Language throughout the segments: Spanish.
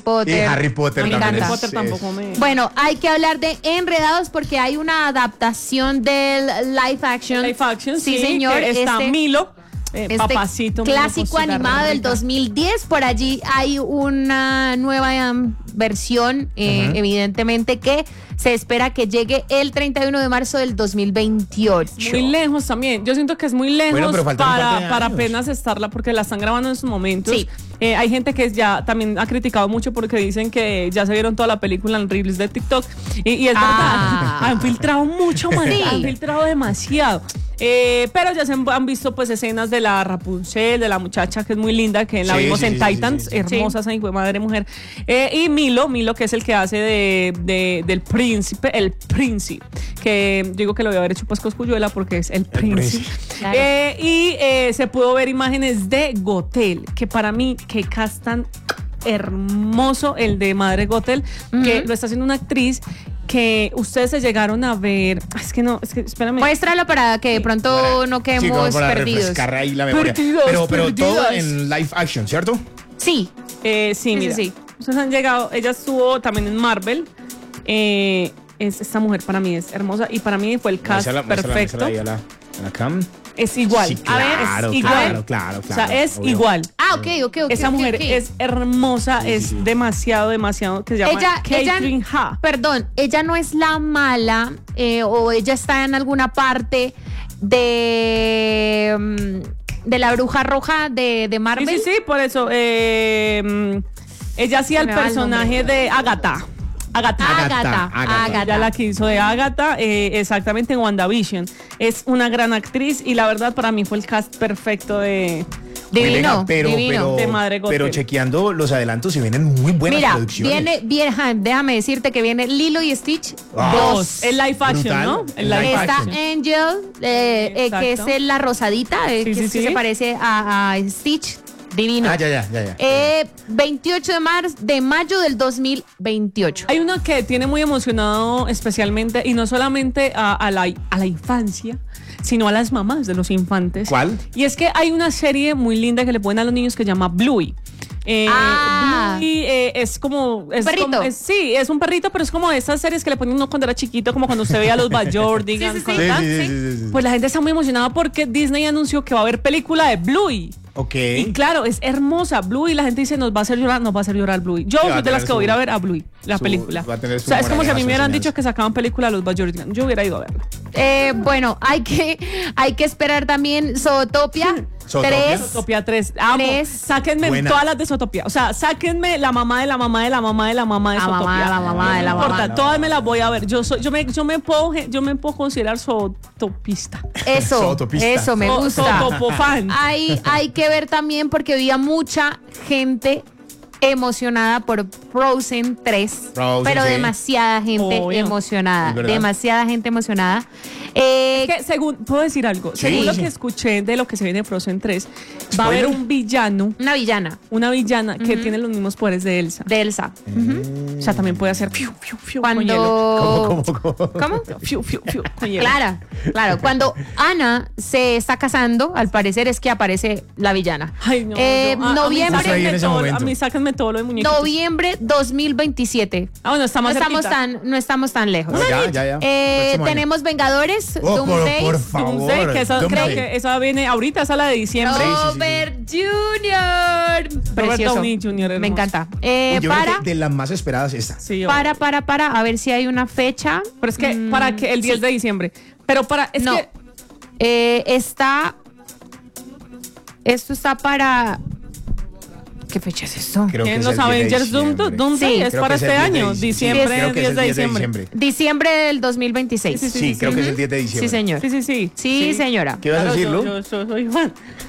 Potter. Harry Potter me también encanta. Harry Potter tampoco me... Bueno, hay que hablar de Enredados porque hay una adaptación del live action. Live action, sí, señor. que está Milo, papacito. Clásico animado del 2010. Por allí hay una nueva versión, evidentemente, que se espera que llegue el 31 de marzo del 2028. Muy lejos también. Yo siento que es muy lejos Bueno, pero faltan un par de para años. apenas estarla, porque la están grabando en sus momentos. Sí. Hay gente que ya también ha criticado mucho porque dicen que ya se vieron toda la película en reels de TikTok. Y es verdad, han filtrado mucho más, Sí. han filtrado demasiado. Pero ya se han visto pues escenas de la Rapunzel, de la muchacha que es muy linda, que la Sí, vimos sí, en sí, Titans, sí. hermosa esa hijo de madre mujer. Y Milo, que es el que hace del príncipe, el príncipe, que yo digo que lo voy a haber hecho pues Coscuyuela porque es el príncipe. Claro. Y se pudo ver imágenes de Gothel, que para mí, que castan hermoso el de Madre Gothel, que lo está haciendo una actriz que ustedes se llegaron a ver. Es que espérame. Muéstralo para que de pronto no Sí, como quedemos para perdidos. refrescar ahí la memoria. Perdidos, pero todo perdidas. en live action, ¿cierto? Sí. Sí, mira. sí. Ustedes han llegado, ella estuvo también en Marvel. Esta mujer para mí es hermosa y para mí fue el cast perfecto. Muéstrala ahí a la cam. Es igual. Sí, A ver, claro, es igual. claro. O sea, es obvio. igual. Ah, ok. Esa mujer es hermosa, Sí, es sí. demasiado, que se llama Caitlyn Ha. Perdón, ella no es la mala o ella está en alguna parte de la bruja roja de Marvel. Sí, por eso. Ella hacía el Me va el personaje nombre. de Agatha. Agatha. Ya la que hizo de Agatha, exactamente en WandaVision. Es una gran actriz y la verdad para mí fue el cast perfecto de... Divino, Pero, de Madre Gothel. pero chequeando los adelantos se vienen muy buenas Mira, producciones. déjame decirte que viene Lilo y Stitch Ah, 2. El live action, Brutal. ¿no? El live Está action. Angel, que Exacto. es la rosadita, que sí. se parece a Stitch. Divino. Ya. 28 de mayo del 2028. Hay una que tiene muy emocionado especialmente, y no solamente a la infancia, sino a las mamás de los infantes. ¿Cuál? Y es que hay una serie muy linda que le ponen a los niños que se llama Bluey. Bluey es como... Es ¿Perrito? como- sí, es un perrito, pero es como esas series que le ponen uno cuando era chiquito, como cuando usted veía a los Bajordigans. Sí, sí, sí. Sí. Pues la gente está muy emocionada porque Disney anunció que va a haber película de Bluey. Ok. Y claro, es hermosa Bluey. La gente dice, nos va a hacer llorar Bluey. Yo Sí, va a soy de las tener que voy a ir a su- ver a Bluey, la su- película. va a tener su O sea, es como si a mí me hubieran morenazo, dicho que sacaban película los Bajordigans. Yo hubiera ido a verla. Bueno, hay que esperar también Zootopia. Zootopia. 3. Zootopia 3. Amo. Tres. Sáquenme Buena. todas las de Zootopia. O sea, sáquenme la mamá de la mamá de la mamá de la mamá de La mamá Zootopia. de la mamá de la No mamá. importa, todas me las voy a ver. Yo me puedo considerar zootopista. Eso Zootopista. me gusta. Zootopofan. Hay que ver también porque había mucha gente emocionada por Frozen 3, Frozen, pero sí. demasiada gente Obvio. emocionada, Es verdad. demasiada gente emocionada. Que puedo decir algo, Sí, según lo sí. que escuché de lo que se viene de Frozen 3, va a Spoiler. haber un villano, Una villana que tiene los mismos poderes de Elsa. de Elsa. O sea, también puede hacer fiu, fiu, fiu, con hielo. ¿Cómo? Fiu, fiu, fiu, con hielo. Claro. Cuando Ana se está casando, al parecer es que aparece la villana. Ay, no. Noviembre, Justo ahí en ese momento. A mí sáquenme todo lo de muñequitos. noviembre 2027. Bueno, está más cerquita. No estamos tan lejos. Ya. Próximo año. Tenemos Vengadores, Doomsday. Por favor. Doomsday, que esa, Doomsday. creo que esa viene ahorita, esa es la de diciembre. Robert Jr. Precioso. Downey Jr. hermoso. Me encanta. Yo creo Para, que de las más esperadas esta. Sí, para, a ver si hay una fecha. Pero es que para que el 10 de diciembre. Pero es No. que Esto está para. ¿Qué fecha es esto? Creo que en es los el 10 de Avengers diciembre. Doomsday Sí. es Creo para que es este el 10 de año, diciembre. diciembre, Creo que es 10 el de 10 de diciembre. diciembre. Diciembre del 2026. Sí, sí, Sí, creo que es el 10 de Sí, diciembre. señor. Sí. Sí, señora. ¿Qué vas a Claro, decirlo? yo soy fan.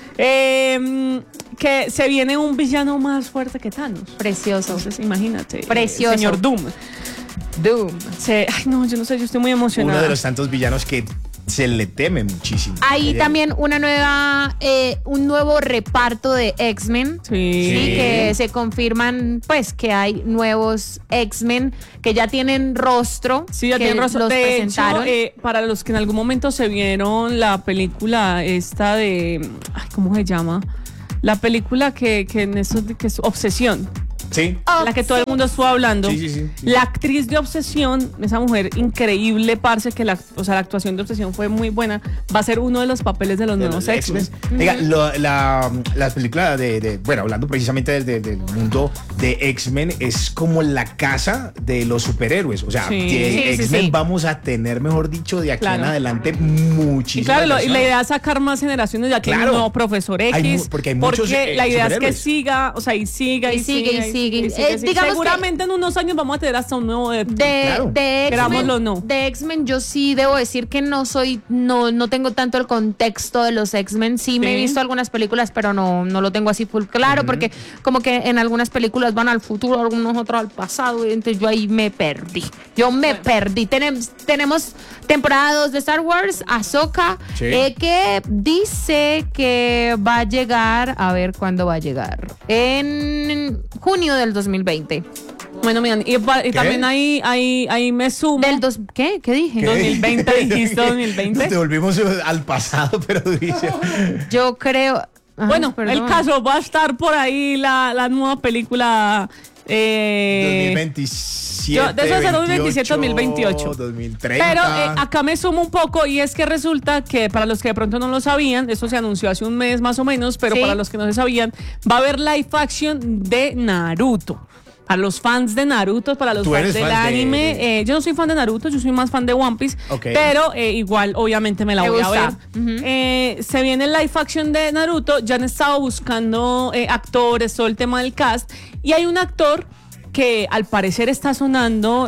Que se viene un villano más fuerte que Thanos. Precioso. Entonces, imagínate. Precioso. El señor Doom. Doom. Ay, no, yo no sé, yo estoy muy emocionada. Uno de los tantos villanos que se le teme muchísimo. Hay también un nuevo reparto de X-Men. Sí. Sí, que se confirman, pues, que hay nuevos X-Men que ya tienen rostro. Sí, ya que tienen rostro. los De presentaron. hecho, para los que en algún momento se vieron la película esta de... Ay, ¿cómo se llama? La película que es Obsesión. Sí. La que todo el mundo estuvo hablando. Sí. La actriz de Obsesión, esa mujer increíble, parce, que la actuación de Obsesión fue muy buena, va a ser uno de los papeles de los nuevos X-Men. Oiga, las películas bueno, hablando precisamente del mundo de X-Men, es como la casa de los superhéroes. O sea, X-Men vamos a tener, mejor dicho, de aquí en adelante muchísimas. Y claro, y la idea es sacar más generaciones, ya tiene un nuevo Profesor X. Porque hay muchos la idea es que siga, o sea, y siga. Seguramente en unos años vamos a tener hasta un nuevo de X-Men yo sí debo decir que no tengo tanto el contexto de los X-Men. Sí me he visto algunas películas, pero no lo tengo así full claro, porque como que en algunas películas van al futuro, algunos otros al pasado, y entonces yo ahí me perdí. Tenemos temporada 2 de Star Wars, Ahsoka, que dice que va a llegar, a ver cuándo va a llegar, en junio del 2020. Bueno, miren, y también ahí me sumo. ¿Qué dije? 2020, dijiste 2020. Nos devolvimos al pasado, pero dice. Yo creo. Bueno, el caso va a estar por ahí la nueva película. 2027. De eso es 2027, 2028. 2030. Pero acá me sumo un poco, y es que resulta que para los que de pronto no lo sabían, eso se anunció hace un mes más o menos, pero para los que no se sabían, va a haber live action de Naruto. Para los fans de Naruto, para los fans del anime. Yo no soy fan de Naruto, yo soy más fan de One Piece. Pero igual, obviamente, me la voy a ver. Se viene el live action de Naruto. Ya han estado buscando actores, todo el tema del cast. Y hay un actor que al parecer está sonando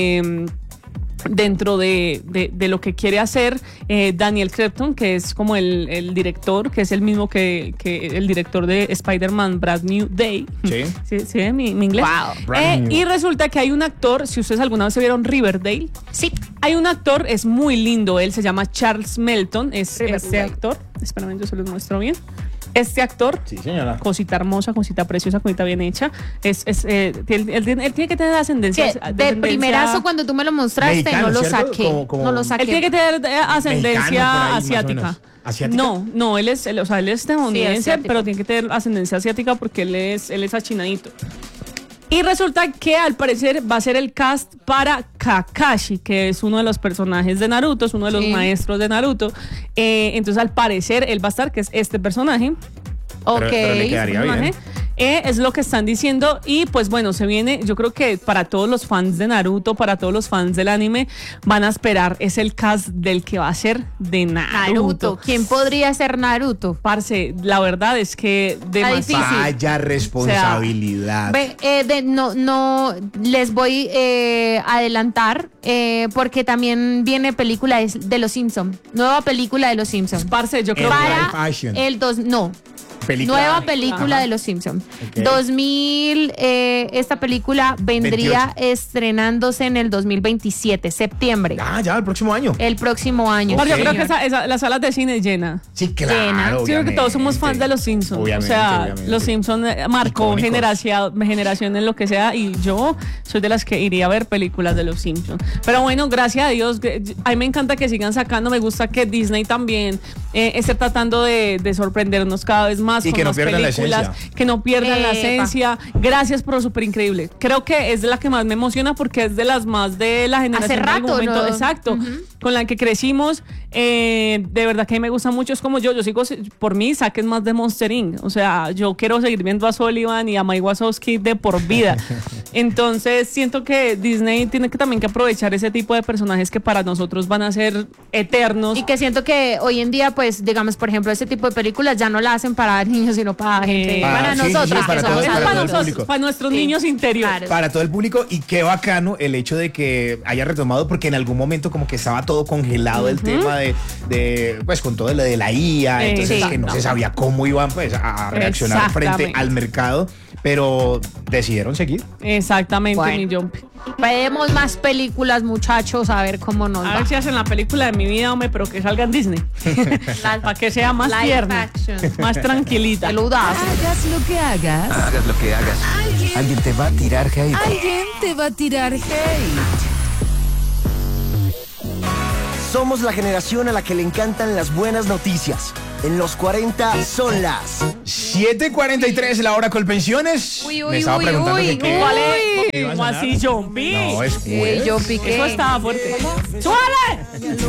dentro de lo que quiere hacer Daniel Cretton, que es como el director, que es el mismo que el director de Spider-Man Brand New Day. ¿Sí ve mi inglés? Wow. Y resulta que hay un actor, si ustedes alguna vez se vieron Riverdale, hay un actor, es muy lindo, él se llama Charles Melton, es este actor, espérame, yo se los muestro bien. Este actor, señora. Cosita hermosa, cosita preciosa, cosita bien hecha, él tiene que tener ascendencia. De primerazo, cuando tú me lo mostraste, mexicano, no lo ¿cierto? saqué. No lo saqué. Él tiene que tener ascendencia asiática. ¿Asiática? No, él es estadounidense, pero tiene que tener ascendencia asiática porque él es achinadito. Y resulta que al parecer va a ser el cast para Kakashi, que es uno de los personajes de Naruto, es uno de los maestros de Naruto. Entonces al parecer él va a estar, que es este personaje. Pero le quedaría bien. Es lo que están diciendo. Y pues bueno, se viene, yo creo que para todos los fans de Naruto, para todos los fans del anime, van a esperar, es el cast del que va a ser de Naruto. ¿Quién podría ser Naruto? Parce, la verdad es que demasiado. Vaya responsabilidad. No les voy a adelantar porque también viene película de Los Simpsons. Nueva película de Los Simpsons. Parce, yo creo que para el nueva película de Los Simpsons. 2000, esta película vendría 28. estrenándose en el 2027, septiembre. Ya, el próximo año. El próximo año. Yo creo que las salas de cine llena. Sí, claro. Yo creo que todos somos fans de Los Simpsons. Obviamente. Los Simpsons marcó generación en lo que sea, y yo soy de las que iría a ver películas de Los Simpsons. Pero bueno, gracias a Dios, a mí me encanta que sigan sacando, me gusta que Disney también esté tratando de sorprendernos cada vez más. Y con que no más pierdan películas, la esencia. que no pierdan la esencia. Gracias por lo súper increíble. Creo que es de la que más me emociona porque es de las más de la generación. Hace rato, momento, ¿no? Exacto, con la que crecimos. De verdad que a mí me gusta mucho. Es como yo sigo, por mí, saquen más de Monster Inc. O sea, yo quiero seguir viendo a Sullivan y a Mike Wazowski de por vida. Entonces siento que Disney tiene que también que aprovechar ese tipo de personajes que para nosotros van a ser eternos. Y que siento que hoy en día, pues, digamos, por ejemplo, ese tipo de películas ya no la hacen para niños, sino para gente, para nosotros. Para nuestros niños interiores. Claro. Para todo el público. Y qué bacano el hecho de que haya retomado, porque en algún momento como que estaba todo congelado el tema de pues con todo lo de la IA, entonces que no se sabía cómo iban pues a reaccionar frente al mercado, pero decidieron seguir. Exactamente, bueno. mi Jumpy. Vemos más películas, muchachos, a ver cómo nos va. A ver si hacen la película de mi vida, hombre, pero que salga en Disney. Para que sea más tierna, más tranquilita. Peludazo. Hagas lo que hagas. Hagas lo que hagas. Alguien te va a tirar hate. Alguien te va a tirar hate. Somos la generación a la que le encantan las buenas noticias. en los 40 son las 7:43, la hora Colpensiones. Uy, Me estaba preguntando que qué. ¿Cuál ¿Qué es? iba a ¿Cómo sonar? así, Jumpy? No, es Yo piqué. Eso estaba fuerte. ¡Súbale!